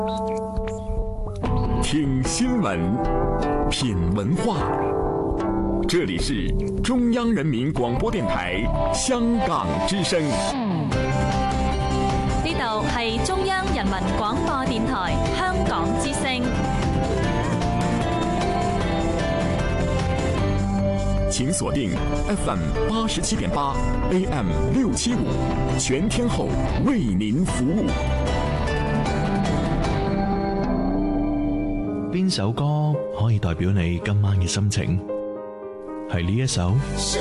听新闻，品文化。这里是中央人民廣播電台香港之聲。 呢度係中央人民廣播電台香港之聲。 請鎖定 FM 87.8 AM 675，全天候為您服務。 邊首歌可以代表你今晚嘅心情？係呢一首？